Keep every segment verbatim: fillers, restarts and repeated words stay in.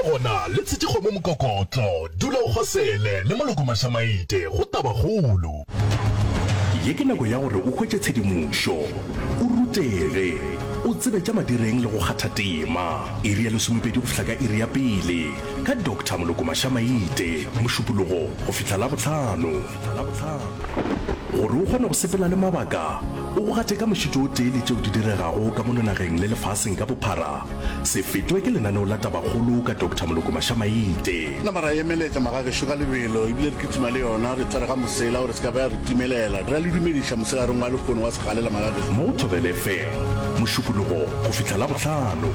gona le tshetse go mo mokokotlo dula o gosele le maloko mashamaite go tabagolo ye ke nako ya gore o khwetse tshedimošo o rutege o tsebe tša madireng le go kgatha tema iri ya lesomepedi go fihla ka iri ya pele ka doctor Moloko Mashamaite mošupologo go fihla la bohlano gore o kgone go sepela le mabaka o go gate ka mošito o tee le tšeo di diregago ka mononageng le lefaseng ka bophara se fetwe ke lenaneo la tabagolo ka doctor Moloko Mashamaite na mara emeletša magagešo ka lebelo ebile re kitsima le yona re tsare ga mosela gore se ka ba ya re timelela re a le dumediša mosegareng wa lekgono wa segalela magagešo mo Thobela F M mošupologo go fihla la bohlano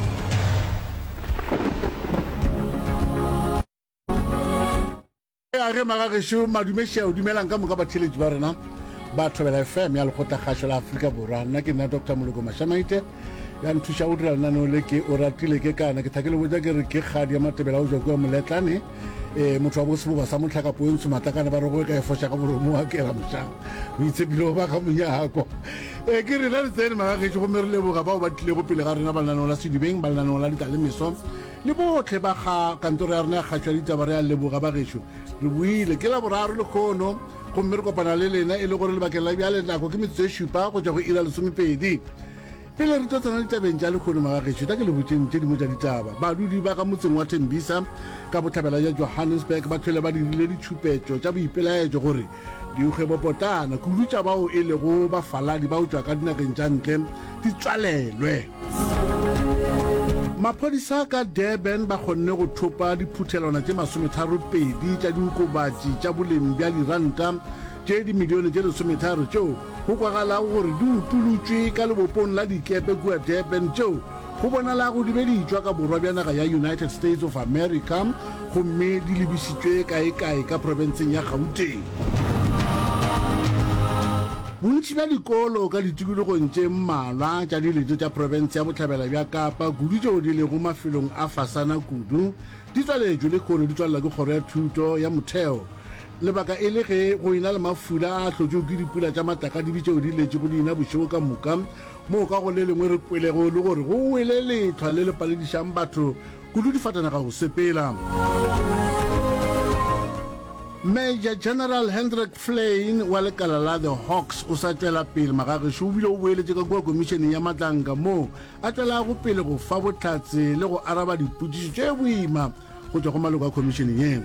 a ge magagešo madumešia o dumelang ka moka batheletši ba rena ba Thobela F M ya lekgotla-kgašo la Afrika Borwa nna ke nna doctor Moloko Mashamaite ya nthuša go dira lenaneo le ke o ratile ke kana ke thakele botsa ke re ke kgadi ya Matebela o jwa kua moletlane um motho wa boseboba sa motlhakapo e ntsho matlakane ba re go e ka e foša ka boromo wa kera mošang o itshepile go ba ka monyako um ke rena le tsene magagešo gomme re leboga bao ba tlile go pele ga rena ba lenaneo la sedibeng ba lenaneo la ditalemeso le botlhe ba ga kantoro ya rena ya kgatšwa ditaba re ya leboga bagešo re buile ke la boraro le kgono gomme re kopana le lena e le gore lebakeng la bjale nako ke metsotso e šupa go tšwa go ira lesomepedi pele re totsana ditabeng tša lekgono magagešo ta ke le botseng tše dingwe tša ditaba badudi ba ka motseng wa Tembisa ka botlhabela ja Johannesburg ba tlhole ba dirile ditšhupetšo tša boipelaetšo gore diukgebopotana kudu tša bao e lego bafaladi ba o tšwa ka dinageng tša ntle di tswalelwe maphodisa ka Durban ba kgonne go thopa diphuthelwana tše masometharopedi tša diokobatši tša boleng bja diranta tše dimilione tše lesometharo tšeo go kwagalago gore di utolotswe ka lebopong la dikepe kua Durban tšeo go bonalago di be di tšwa ka borwa bja naga ya United States of America gomme di lebisitswe kae-kae ka profenseng ya Gauteng bontši bja dikolo ka ditikologong tše mmalwa tša diletšo tša profense ya botlhabela bja Kapa kudu tšeo di lego mafelong a fasana kudu di tswaletšwe le kgono di tswalela ke kgoro ya thuto ya motheo lebaka e le ge go ina le mafula a tlotšeo ke dipula tša matakadibi tšeo di letše go di ina bošego ka moka moo ka go le lengwe re kwelego le gore go wele letlhwa le le paledišang batho kudu di fatanaga go sepela Major General Hendrik Flyn wa lekala la the Hawks o sa tšwela pele magagešo o bile o boeletše ka kua komišeneng ya matlanka moo a tšwela go pele go fa bohlatse le go araba dipotšišo tše boima go tšwa go maloko a komišeneng eo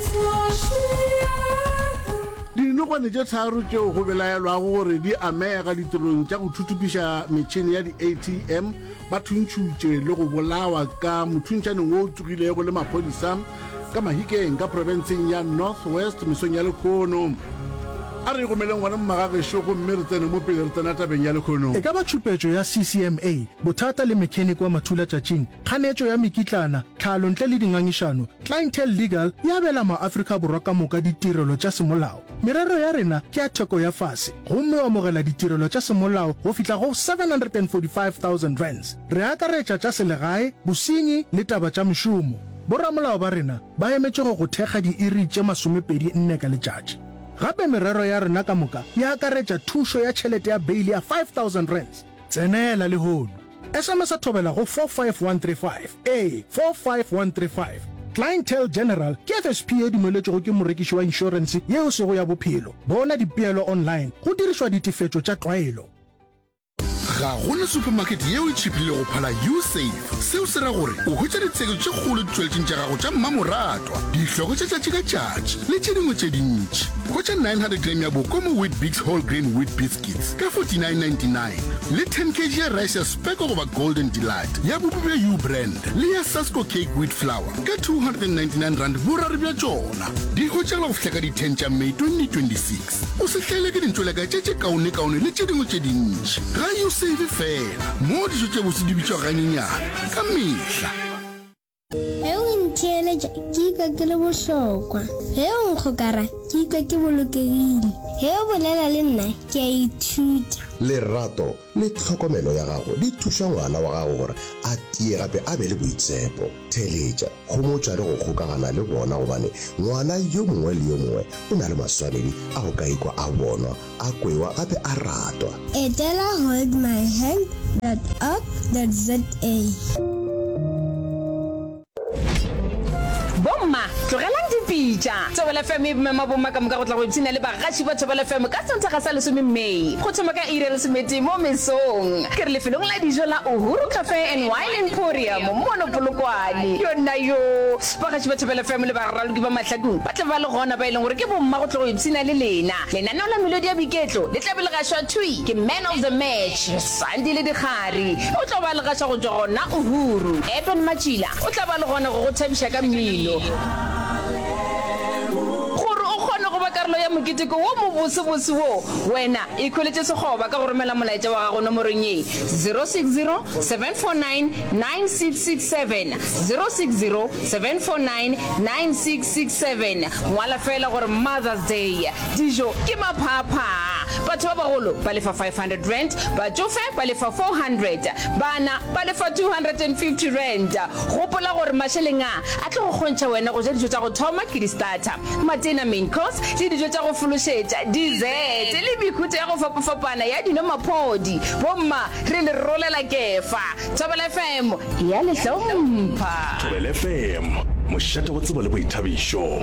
dinokwane tše tharo tšeo go belaelwago gore di amega ditirong tša go thuthupiša metšhene ya di-A T M ba thuntšhutše le go bolawa ka mothuntšaneng wo o tsogilego le maphodisa ka mahikeng ka profenseng ya North West mesong ya lekgono a re gomeleng ngwana mmagagešo gomme re tsene mo pele re tsena tabeng ya lekgono e ka ba tšhupetšo ya C C M A bothata le mechanic wa mathulatšatšing kganetšo ya mekitlana tlhalo ntle le dingangišano clientele legal ya bela maaforika borwa ka moka ditirelo tša semolao merero ya rena ke ya theko ya fase gomme o amogela ditirelo tša semolao go fihla go seven hundred forty-five thousand rands re akaretša tša selegae bosenyi le taba tša mešomo boramolao ba rena ba emetše go go thekga diiri tše masomepedi nne ka letšatši gape merero ya rena ka moka ya akaretša thušo ya tšhelete ya beili ya five thousand rands tsenela lehono S M S a thobela go four five one three five a four five one three five Clientele General ke F S P a dumeletšego ke morekiši wa inšorense yeo sego ya bophelo bona dipeelo online go dirišwa ditefetšo tša tlwaelo ga gona supermarket yeo e tšhipile go phala U-Save seo se ra gore o hwetša ditseko tše kgolo ditšweletšeng tša gago tša mmamoratwa dihloko tša tšatši ka tšatši le tše dingwe tše dintši hwetša nine hundred gram ya bokomo wheat bix whole grain wheat biscuits ka forty-nine ninety-nine le ten kilograms ya rice ya speko goba golden delight ya bopu bja U-brand le ya Sasco cake wheat flour ka two hundred ninety-nine rand borare bja tšona di hwetšagala go fihla ka di ten tša May twenty twenty-six o se hlele ke dintšweleka tše tše kaone-kaone le tše dingwe tše dintši ga U-Save fela mo dijo tše bose di bitšwa ganyenyana ka mehla ge o ntheeletša ke ikwa ke le bohlokwa ge o nkgokara ke ikwa ke bolokegile ge o bolela le nna ke a ithuta lerato le tlhokomelo ya gago di thuša ngwana wa gago gore a tie gape a be le boitsepo theletša gomotša le go kgokagana le bona gobane ngwana yo mongwe le yo mongwe o na le maswanedi a go ka ikwa a bonwa a kwewa gape a ratwa etela hold my hand dot org dot za tlogelang dipitša Thobela F M e mema bomma ka moka go tla go ipsina le bagaši ba Thobela F M ka Sontaga sa lesome Mei go thoma ka iri ya lesomete mo mesong ke re lefelong la dijo la Uhuru Cafe and Wine Emporium mono Polokwane yona yo bagaši ba Thobela F M le baraloki ba mahlakong ba tla ba le gona ba e leng gore ke bomma go tla go ipsina le lena lenaneo la melodi ya biketlo le tla be le gašwa thui ke man of the match Sandile Dikgari o tla ba le gašwa go tswa gona Uhuru Eben Machila o tla ba le gona go go thabiša ka mmino karolo ya moketeko wo mo bosebose wo wena e khweletse sekgoba ka go romela molaetsa wa gago nomorong ye zero six zero seven four nine nine six six seven zero six zero seven four nine nine six six seven ngwala fela gore Mother's Day dijo ke maphapha batho ba bagolo ba lefa five hundred rand batsofe ba lefa four hundred bana ba lefa two hundred fifty rand gopola gore masheleng a a tlo go kgontša wena go ja dijo tsa go thoma ke di starter matena main course le dijo tsa go fološetša dessert le bikhutse ya go fapafapana ya dino maphodi bomma re le rolela kefa Thobela F M ya le hlompha Thobela F M mošate go tseba le boithabišo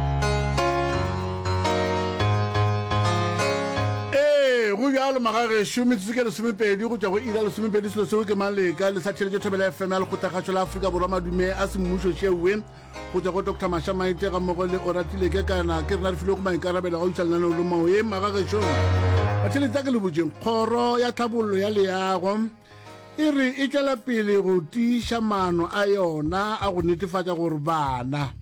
go bjalo magageso metsotso ke lesomepedi go tšwa go ira lesomepedi selo seo ke maleka le sa tšhelete Thobela F M ya lekgotlagašo la Aforika Borwa madume a semmušo tšeuwe go tšwa go Doctor Masha Maite ga mmogo le Oratile ke kana ke rena re file go maikarabela go isa lenaneo le mao e magageso a tšhelete a ke le botseng kgoro ya tlhabollo ya leago e re e tšwela pele go tiiša maano a yona a go netefatša gore bana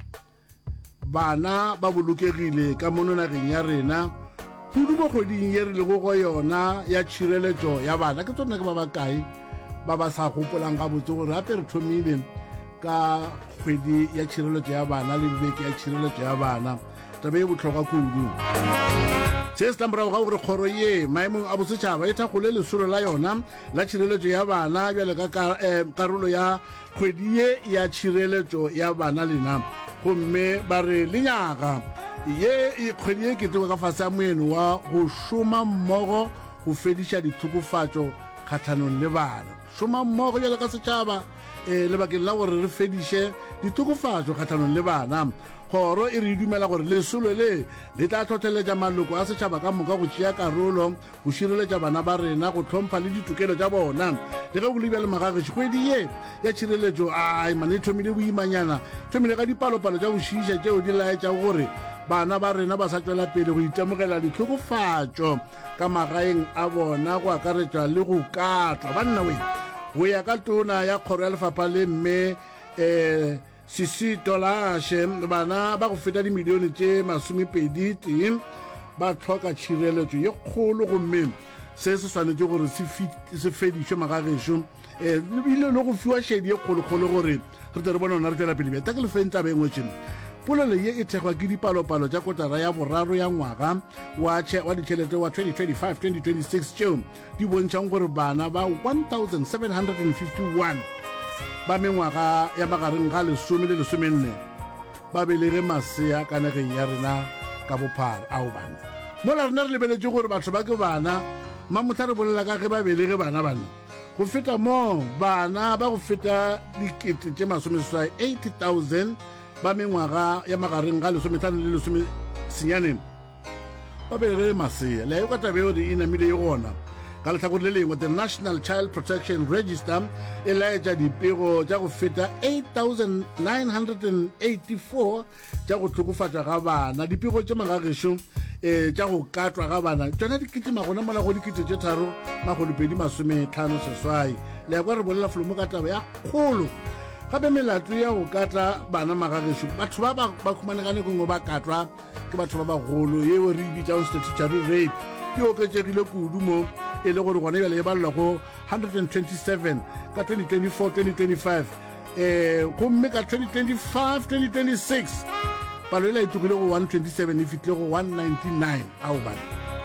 bana ba bolokegile ka mono nageng ya rena kudu mo kgweding ye re lego go yona ya tšhireletšo ya bana ke tsona ke ba bakae ba ba sa gopolang ga botse gore gape re thomile ka kgwedi ya tšhireletšo ya bana le beke ya tšhireletšo ya bana tabe e botlhokwa kudu se se tlamorago ga gore kgoro ye maemong a bosetšhaba e thakgole lesolo la yona la tšhireletšo ya bana bjale ka karolo ya kgwedi ye ya tšhireletšo ya bana lena gomme ba re lenyaga ye e kgwedi ye ke teko ka fase ya moeno wa go šoma mmogo go fediša dithokofatšo kgatlhanong le bana šoma mmogo jalo ka setšhaba um lebakeng la gore re fediše dithokofatšo kgatlhanong le bana kgoro e re dumela gore lesolo le le tla tlhotlheletša maloko a setšhaba ka moka go tšea karolo go šireletša bana ba rena go tlhompha le ditokelo tša bona le ge go lebja le magagešo kgwedi ye ya tšhireletšo ai mane e thomile boimanyana thomile ka dipalopalo tša go šiiša tšeo di laetša gore bana ba rena ba sa tšwela pele go itemogela ditlhokofatšo ka magaeng a bona go akaretšwa le go katlwa banna we go ya ka tona ya kgoro ya lefapha le mme um Sisi Tolashe bana ba go feta dimilione tše masomepedi tee ba tlhoka tšhireletšo ye kgolo gomme se se swanetše gore se fedišwe magagešo um ebile le go fiwa šedi ye kgolokgolo gore re tle re bona ona re tšwela pele bjata ke lefeng taba engwetšeng polelo ye e thekgwa ke dipalopalo tša kotara ya boraro ya ngwaga wa ditšhelete wa twenty twenty-five twenty twenty-six tšeo di bontšhang gore bana ba one thousand seven hundred fifty-one ba mengwaga ya magareng ga lesome le lesomenne ba belege masea ka nageng ya rena ka bophara ao bana mola rena re lebeletše gore batho ba ke bana mamotla re bolela ka ge ba belege bana banna go feta mo bana ba go feta dikete tše masomeseswai eighty thousand ba mengwaga ya magareng ga lesometlhano le lesome senyane ba belege masea le yo ka tabe ore e namile e gona ka letlhakore le lengwe the National Child Protection Register e laetša dipego tša go feta eight thousand nine hundred eighty-four tša go tlhokofatša ga bana dipego tše magagešo um tša go katlwa ga bana tšona dikitima gona mola go dikete tše tharo magolopedi masometlhano seswai le ya kwa re bolela folomo ka taba ya kgolo gape melato ya go katla bana magagešo batho ba ba khumanegane kongwe ba katlwa ke batho ba bagolo yeo re ebitšang statutory rape ke oketšegile kudu mo e le gore gona bjale e balelwa go one hundred twenty-seven ka twenty twenty-four twenty twenty-five um gomme ka twenty twenty-five twenty twenty-six palo e la e tlogile go one twenty-seven e fitlile go one ninety-nine ao bana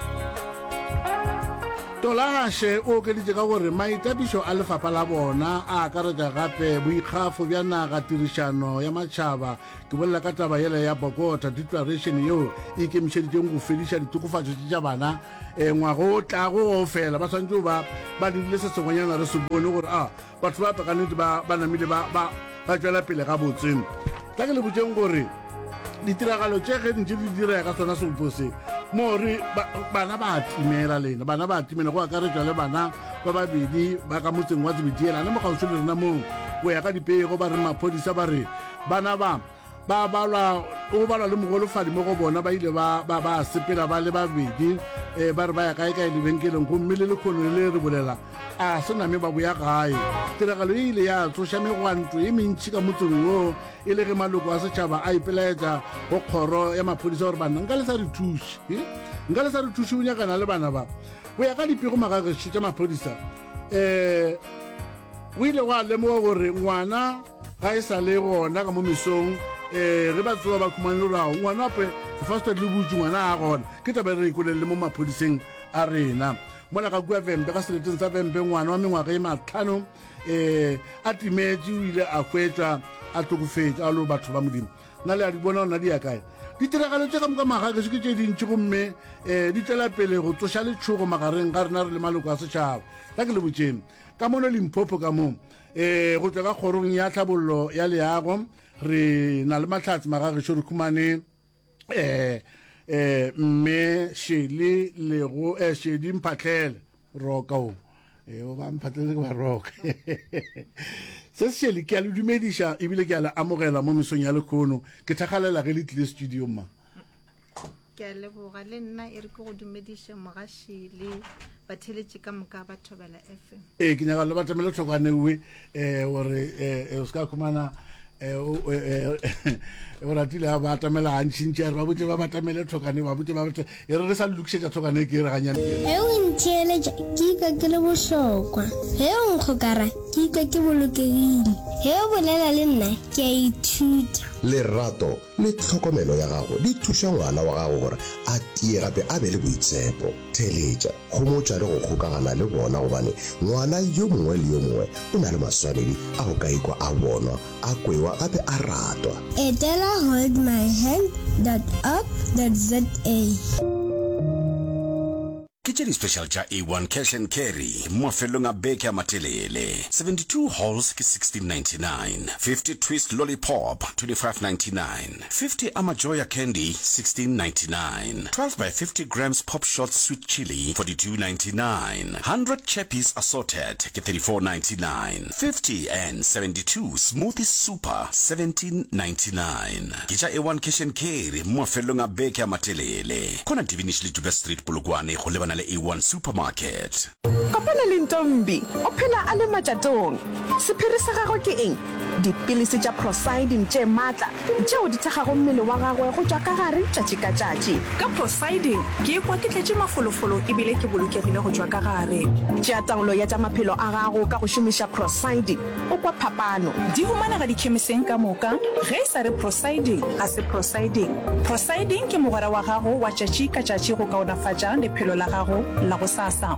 Tolashe o okeditše ka gore maitapišo a lefapha la bona a akaretša gape boikgafo bja naga tirišano ya matšhaba ke bolela ka taba yela ya Bogota declaration yeo e ikemišeditšeng go fediša ditokofatšo tša bana um ngwaga o tlago go fela ba swantse ba ba dirile se sengwenyana re se bone gore a batho ba pekanete ba namile ba tšwela pele ga botseng tla ke le botseng gore ditiragalo tse ge ntse di direga ka tsona seopose mo re bana ba timela lena bana ba timela go akaretswa le bana ba babedi ba ka motseng wa Tsebitiela le mo gautshwe le rena moo go ya ka dipego ba re maphodisa ba re bana ba ba balwa o balwa le mogolofadi mo go bona ba ile ba ba sepela ba le babedi um ba re ba ya kae kae lebenkeleng gomme le lekgono le re bolela a se name ba boya gae tiragalo e ile ya tsoša megwanto e mentši ka motseng o e le ge maloko a setšhaba a ipelaetša go kgoro ya maphodisa gore banna nka le sa re thuše nka le sa re thuše o nyakana le bana ba go ya ka dipego magagešo tša maphodisa um o ile go a lemoga gore ngwana ga e sa le gona ka mo mesong um re ba tsewa ba khumane lorago ngwana ape first le butse ngwana a gona ke tabe re ikolele mo maphodiseng a rena mola ka kua vembe ka seleteng sa vembe ngwana wa mengwaga e matlhano um a timetse o ile a hwetša a tlokofetse a lo batho ba modimo nna le a di bona ona di ya kae ditiragalo tse ka moka magagešo ke tše dintši gomme um di tswela pele go tsoša letšhogo magareng ga rena re le maloko a setšhaba ka ke le botsene ka mono Limpopo ka moo um go tswa ka kgorong ya tlhabollo ya leago re na le matlhatsi magagešo re khumane um eh mme Sheli lego eh Shedi Mphatlele roka o eh o ba mphatlele ba roka se Sheli ke a le dumediša ebile ke a le amogela mo mesong ya lekgono ke thagalela ge le tlile studio ma ke a leboga le nna e re ke go dumediša Mogashile batheletše ka moka ba Thobela F M eh ke nyaka le batamele tlhokanewe eh gore eh o ska khumana eh o ratile ba batamela hantšintši ba botse ba batamele tlhokane ba botse ba botse e re re sa lokišetša tlhokane ke re ganyane ge o ntheeletša ke ikwa ke le bohlokwa ge o nkgokara ke ikwa ke bolokegile ge o bolela le nna ke a ithuta lerato le tlhokomelo ya gago di thuša ngwana wa gago gore a tie gape a be le boitshepo theletša gomotša le go kgokagana le bona gobane ngwana yo mongwe le yo mongwe o na le maswanedi a go ka ikwa a bonwa a kwewa gape a ratwa etela hold my hand dot org dot za ke tše di-special tša A one cash and carry mo mafelong a beke a matelele seventy-two halls ke sixteen ninety-nine fifty twist lollipop twenty-five ninety-nine fifty amajoya candy sixteen ninety-nine twelve by fifty grams pop shot sweet chili forty-two ninety-nine one hundred chappies assorted ke thirty-four ninety-nine fifty and seventy-two smoothie super seventeen ninety-nine ke tša A one cash and carry mo mafelong a beke a matelele khona Divinish le Juba Street Polokwane go lebana le A one supermarket. Kopana le Ntombi o phela a le matšatong sephiri sa gagwe ke eng dipilisi tša Prosidin tše maatla tšeo di thagago mmele wa gagwe go tšwa ka gare tšatši ka tšatši ka Prosidin ke ekwa ke tletše mafolofolo ebile ke bolokegile go tšwa ka gare tšea taolo ya tša maphelo a gago ka go šomiša Prosidin o kwa phapano di humanega dikhemiseng ka moka ge e sa re Prosidin ga se Prosidin Prosidin ke mogwera wa gago wa tšatši ka tšatši go kaonafatša lephelo la gago la go sasa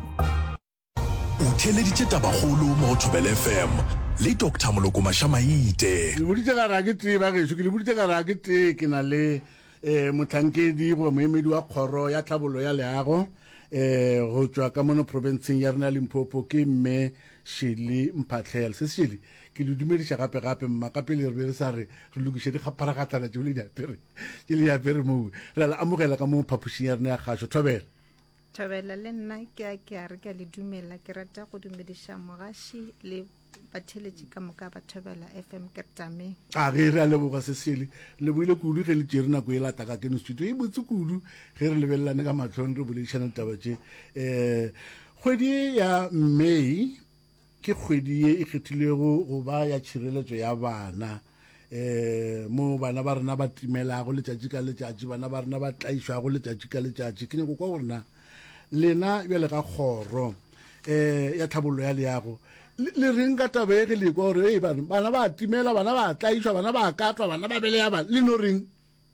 o theleditše tabagolo mo Thobela F M le Doctor Moloko Mashamaite le boditse ka ra ke tee ba gešo ke le boditse ka ra ke tee ke na le um motlhankedi go moemedi wa kgoro ya tlhabollo ya leago um go tswa ka mono provinceng ya rena Limpopo ke mme Sheli Mphatlele se Sheli ke le dumediša gape-gape mma ka pele re be re sa re re lokiše dikgaparagatlana tšeo le diapere ke le diapere moo re la amogela ka mo phapošing ya rena ya kgašo Thobela Thobela le nna ke a ke a re ke a le dumela ke rata go dumediša Mogashi le batheletše ka moka ba Thobela F M ke tame a ge re a leboga se Sheli le boile kudu ge le tšere nako e lata ka kene studio e botse kudu ge re lebelelane ka matlhong re boledišana taba tše um kgwedi ya May ke kgwedi ye e kgethilego go ba ya tšhireletšo ya bana um mo bana ba rena ba timelago letšatši ka letšatši bana ba rena ba tlaišwago letšatši ka letšatši ke nyako kwa gorena lena bjale ka kgoro um ya tlhabollo ya leago le reng ka taba e ge le kwa gore bana ba timela bana ba tlaišwa bana ba katwa bana ba bele ya bana le no reng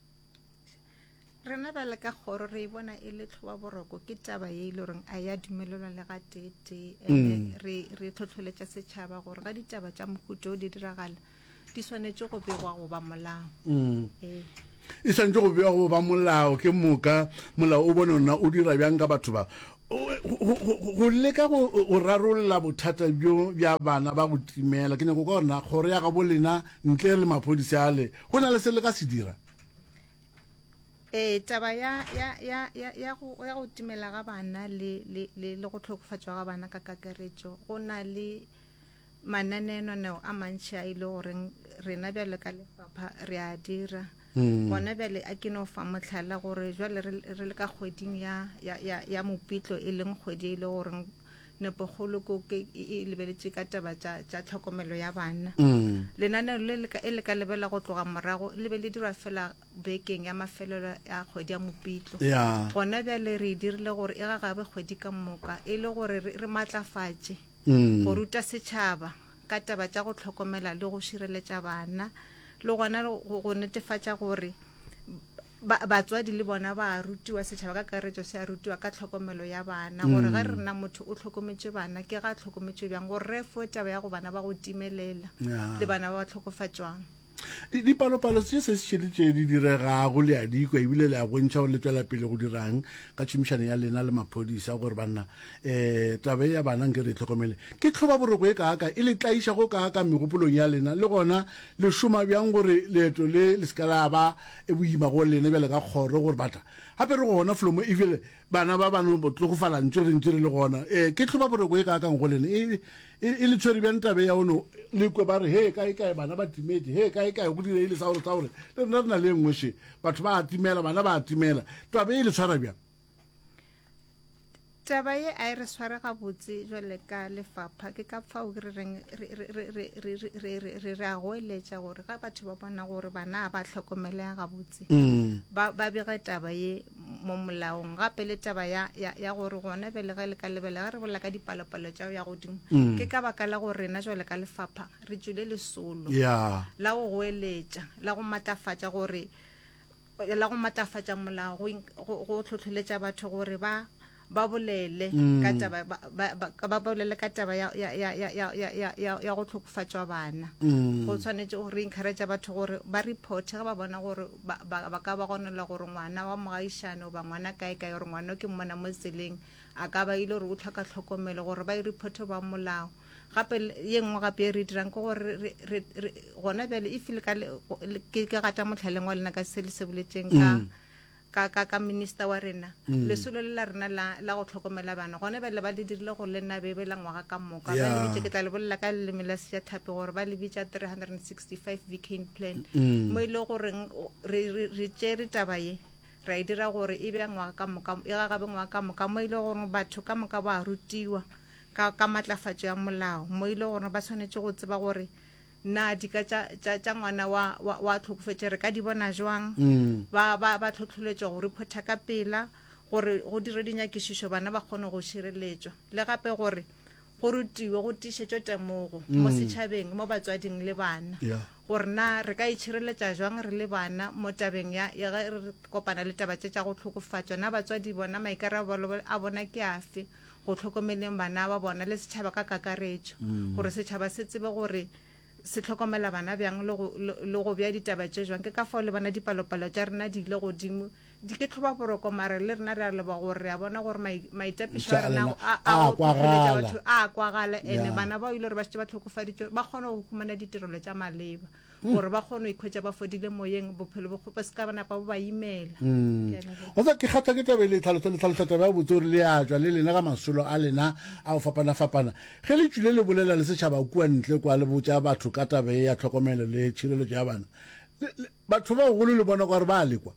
rena ba le ka kgoro re bona e le tlhoba boroko ke taba ye ile reng a ya dumelelwa le ga tete ene re re tlhotlholetša setšhaba gore ga ditaba tša mohuta o di diragala di swanetše go begwa go ba molao e swanetše go begwa go ba molao ke moka molao o bone ona o dira bjang ka batho ba go leka go rarolola bothata bjo bja bana ba go timela ke nyako ka gorena kgoro ya ga bolena ntle le maphodisa ale go na le se le ka se dira eh taba ya ya ya ya ya go ya go timela ga bana le le le go tlhokofatswa ga bana ka kakaretso go na le mananeno neo a mantši a ile gore rena bjale ka lefapha re a dira gona bjale a ke no fa motlhala gore jwale re le ka kgweding ya ya ya mopitlo e leng kgwedi e le gore nepogolo ko ke e lebeletse ka taba tša tlhokomelo ya bana lenaneo le le ka lebela go tloga morago le be le dirwa fela bekeng ya mafelelo ya kgwedi ya mopitlo gona bjale re dirile gore e gagabe kgwedi ka moka e le gore re matlafatše go ruta setšhaba ka taba tša go tlhokomela le go šireletša bana le gona go netefatša gore batswadi le bona ba rutiwa setšhaba ka karetso se a rutiwa ka tlhokomelo ya bana gore ga re nna motho o tlhokometse bana ke ga tlhokometse bjang gore re fo taba ya go bana ba go timelela le bana ba ba tlhokofatswang dipalopalo tse se se tšeditše di diregago le a dikwa ebile le a bontšha go le tswela pele go dirang ka tšhomišano ya lena le maphodisa gore banna um tabe ya bana nke re tlhokomele ke tlhoba boroko e kaaka e le tlaiša go kaaka megopolong ya lena le gona le šoma bjang gore leeto le le seka la ba e boima go lena bjale ka kgoro gore bata gape re go gona flomo ebile bana ba bano botlogofala ntse re ntse re le gona um ke tlhoba boroko e kaakang go lena e le tshwere bjang tabe ya ono le kwe ba re he kae kae bana ba timetse he kae kae go direile sa gore sa gore le rena re na le nngweshe batho ba atimela bana ba atimela tabe e le tshwara bjang taba ye a e re sware ga botse jwale ka lefapha ke ka fao re reng re re a goeletša gore ga batho ba bona gore bana ba tlhokomelea ga botse ba bege taba ye mo molaong gape le taba ya gore gona bele ga le ka lebele ga re bola ka dipalopalo tša ya godimo ke ka baka la gore rena jwale ka lefapha re tswile lesolo la go goeletša la go matafatša gore la go matafatša molao go tlhotlheletša batho gore ba ba bolele ka taba ba bolele ka taba ya ya ya ya ya ya ya go tlhokofatswa bana go tshwanetse go re encourage batho gore ba report ga ba bona gore ba ka ba gonela gore ngwana wa mogaishano ba ngwana kae kae gore ngwana ke mmona mo tseleng a ka ba ile gore o tlhoka tlhokomelo gore ba report ba molao gape ye nngwe gape re dirang ke gore gona bjale e file ka ke gata motlhaleng wa lena ka se le se boletseng ka ka ka ka minister wa rena lesolo le la rena la la go tlhokomela bana gone ba le ba le dirile go le nna be be la ngwaga ka moka ba le bitse ke tla le bolla ka le mela se thape gore ba le bitsa three hundred sixty-five weekend plan mo ile gore re re tsere taba ye ra e dira gore e be ngwaga ka moka e ga gabe ngwaga ka moka mo ile gore batho ka moka ba rutiwa ka ka matlafatso ya molao mo ile gore ba tshwanetse go tseba gore na di ka tša ngwana wa wa tlhokofetse re ka di bona jwang ba ba ba tlhotlholetša go reporta ka pela gore go dire dinyakišišo bana ba kgone go šireletswa le gape gore go rutiwe go tišetšwe temogo mo setšhabeng mo batswading le bana gore na re ka itšhireletša jwang re le bana mo tabeng ya re kopana le taba tše tša go tlhokofatswa na batswadi bona maikarabelo a bona ke afe go tlhokomeleng bana ba bona le setšhaba ka kakaretšo gore setšhaba se tsebe gore se tlhokomela bana bjang le go bja ditaba tše jwang ke ka fao le bana dipalopalo tša rena di ile godimo di ke tlhoba boroko mare le rena re a leba gore re a bona gore maitapišo a rena a kwagala ande bana ba ile gore ba šetse ba tlhokofaditšwe ba kgone go humana ditirelo tša maleba gore ba kgone go ikhwetša ba fodile moyeng bophelo bo se ka banapa bo ba imela osa ke kgatha ke tabe le tlhalosa taba ya botse gore le a tswa le lena ka masolo a lena a go fapana-fapana ge le tswile le bolela le setšhaba kua ntle kwa le botša batho ka tabe ya tlhokomelo le tšhireletšo ya bana batho ba golo le bona gore ba a lekwa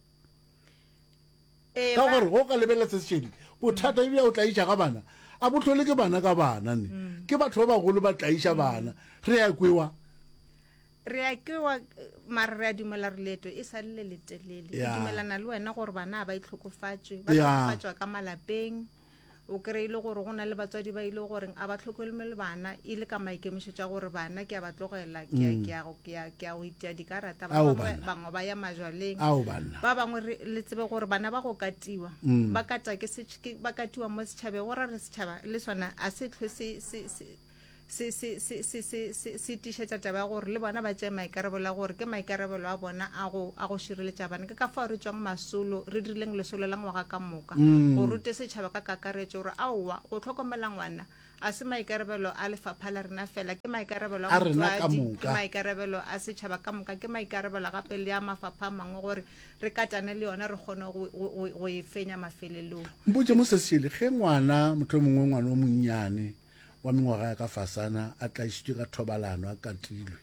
ka gore go ka lebelela se setšhedi bothata ebile o tlaiša ga bana a botlhole ke bana ka bana ne ke batho ba bagolo ba tlaiša bana re ya kwewa re a kewa mare re a dumela re leeto e sa le le telele e dumelana le wena gore bana ba itlhokofatswe ba tlhokofatswa ka malapeng o kry-ile gore go na le batswadi ba ile gore a ba tlhokomele bana e le ka maikemišetša gore bana ke a ba tlogela ke a go itea dikarata bangwe ba ya majwaleng ba bangwe le tsebe gore bana ba go katiwa ba katiwa mo setšhabeng gore re setšhaba le sona a se tlho se se se se se se se tišetša taba gore le bona ba tšea maikarabelo gore ke maikarabelo a bona a go a go šireletša bana ke ka fao re tswang masolo re dirileng lesolo la ngwaga ka moka go rute setšhaba ka kakaretšo gore aowa go tlhokomela ngwana a se maikarabelo a lefapha la rena fela ke maikarabelo A rena ka motswadi, moka. ke maikarabelo a setšhaba ka moka ke maikarabelo gape le ya mafapha a mangwe gore re katane le yona re kgone go- go go e fenya mafelelong. mpotse mo sesele ge ngwana motho o mongwe ngwana o monnyane wa mengwaga ya ka fasana a tlaišitšwe ka thobalano a katilwe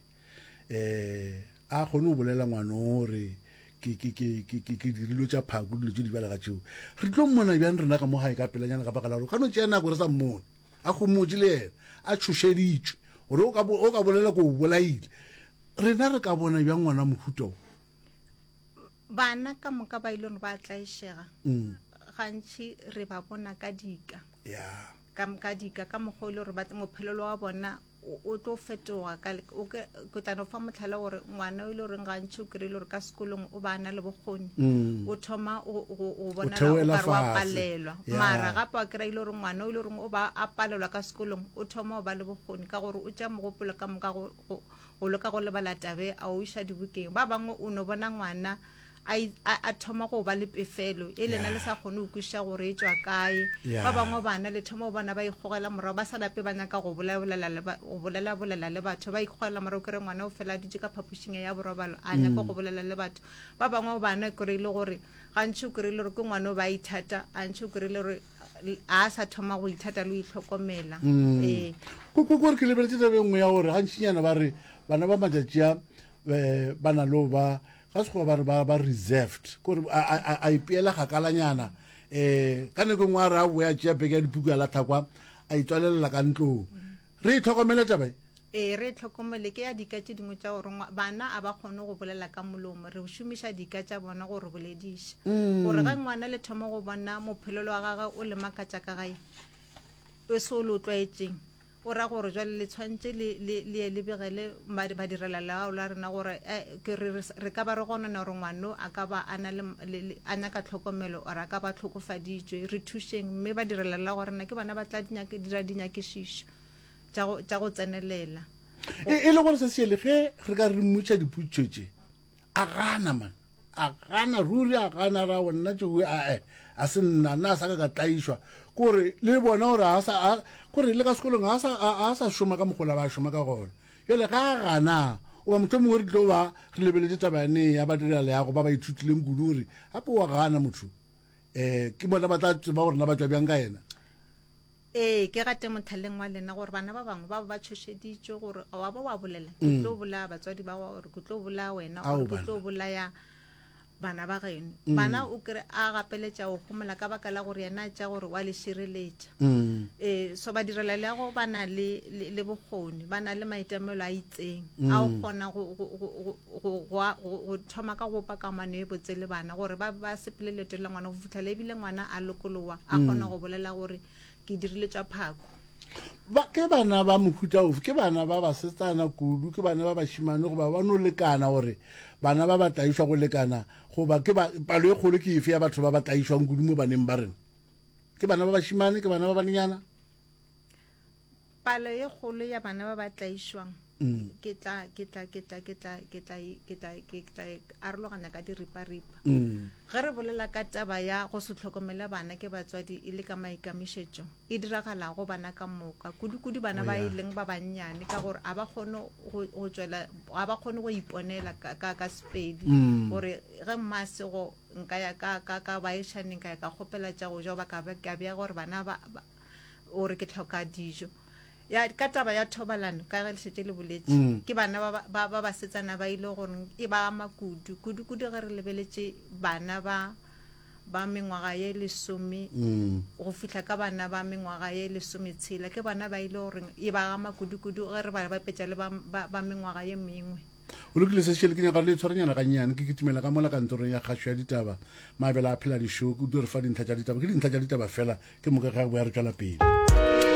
um a kgone go bolela ngwana gore ke ke- ke- ke- ke- ke dirilo tša phako dilo tse di belega tšeo re tlo mmona bjang rena ka mo gae ka pelanyana ka baka la gore kgano tšea nako re sa mmone a kgomotse le ena a tšhošeditšwe gore o ka bo- o ka bolela ko o bolaile rena re ka bona bjang ngwana mohuta o Bana ka moka ba ile gore ba tlaišega Mm. gantši re ba bona ka dika ya ka ka dika ka mokgwa o le gore ba mophelelo wa bona o o tlo fetoga ka le- o ke ke tla no fa motlhala gore ngwana o ile gore gantši o kry-ile gore ka sekolong o ba na le bokgoni Mm. o thoma o o- o O bonala theoela o kare wa fatshe. palelwa Ya. mara gape wa kry-ile gore ngwana o ile gore o ba a palelwa ka sekolong o thoma o ba le bokgoni ka gore o tša mogopolo ka moka go go- go leka go lebala tabe a o iša dibukeng ba bangwe o no bona ngwana a i- a a thoma go ba le pefelo e lena le sa kgone go kweša gore e tswa kae Ya. ba bangwe bana le thoma o bona ba ikgogela morago ba sa lape ba nyaka go bolela le ba- go bolela bolela le batho ba ikgogela morago kere ngwana o fela ditse ka phapošing ya borobalo a nyaka go bolela le batho ba bangwe bana o kry-ile gore gantši o kry-ile gore ke ngwana o ba ithata gantši o kry-ile gore a sa thoma go ithata le go itlhokomela ee kore ke lebeletse tabe nngwe ya gore gantšinyana ba re bana ba matšatši a um ba na le go ba ga sekgoba ba re ba ba reserved kore a- a a- a ipeela kgakalanyana um ka nako e nngwe a re a boya tšea peke ya dipuku a latlhakwa a itswalelela ka ntlong re itlhokomele tabae ee re tlhokomele ke ya dika tše dingwe tša gore ngwa- bana a ba kgone go bolela ka molomo re šomiša dika tša bona gore bolediša gore ga ngwana le thoma go bona mophelelo wa gage o le makatša ka gae o se o le o tlwaetseng o ra gore jwale le tshwantse le le- le ye le begele ba- badirela leao la rena gore eh, ke re re- re ka ba re gonana gore ngwano a ka ba a na le le- le- a nyaka tlhokomelo or a ka ba tlhokofaditšwe re thušeng mme ba direla la gore na ke bana ba tla dinyake- dira dinyakešišo tša go- tša go tsenelela e e le gore se seele ge re ka re mmotša diputso tše a gana man a gana ruri a gana ra go nna tšeo ae a se nna nna a sa ka ka tlaišwa kore le bona gore a sa a- kore le ka sekolong a sa- a a sa šoma ka mogola ba šoma ka gona jale ga a gana oba motho mongwe re tlo ba re lebeletse tabane ya ba dira leago ba ba ithutileng kudu gore gape wa gana motho um ke bona ba tla tseba gore na ba tswa bjang ka ena ee ke gate mothaleng wa lena gore bana ba bangwe ba ba tshošeditšwe gore wa ba wa bolela ke tlo bolaya batswadi ba wa gore ke tlo bolaya wena Ao gore ke bana. tlo bolaya bana ba geno bana o kry a gapeletša go gomola ka baka la gore yena tša gore wa le šireletša Mm. eh so ba direla le go bana le le le bokgoni bana le maitemelo a itseng a o kgona go go go go- go go- go- go thoma ka go pa kamano e botse le bana gore ba ba sepeleleto le ngwana go fitlha le ebile ngwana a lokolowa a kgona go bolela gore ke dirile tša phako ba ke bana ba mohuta ofe ke bana ba basetsana kudu ke bana ba bašimane goba ba no lekana gore bana ba ba tlaišwa go lekana goba ke ba- palo e kgolo ke efe ya batho ba ba tlaišwang kudu mo baneng ba rena ke bana ba bašimane ke bana ba banenyana palo e kgolo ya bana ba ba tlaišwang ke tla ke tla ke tla ke tla ke tla ke tla ke tla arologanya ka diriparipa ge re bolela ka taba ya go se tlhokomela bana ke batswadi e le ka maikamišetšo e diragala go bana ka moka kudu-kudu bana ba e leng ba bannyane ka gore a ba kgone go go tswela a ba kgone go iponela ka ka ka sepedi gore ge mmasego nka ya ka ka ka baešane nka ya ka kgopela tša go ja ba ka ba ka bea gore bana ba ba- gore ke tlhoka dijo ya ka taba ya thobalano ka ge le šetse le boletše ke bana ba- ba ba basetsana ba ile gore e ba ama kudu kudu-kudu ge re lebeletše bana ba ba mengwaga ye lesome go fihla ka bana ba mengwaga ye lesome tshela ke bana ba ile gore e ba ama kudu-kudu ge re ba bapetša le ba ba- ba mengwaga ye mengwe o lokile se šele ke nyaka le tshwaranyana gannyane ke kitimela ka mola kantorong ya kgašo ya ditaba mabele a phela dišo kudu re fa dintlha tša ditaba ke dintlha tša ditaba fela ke moka ga boya re tswela pele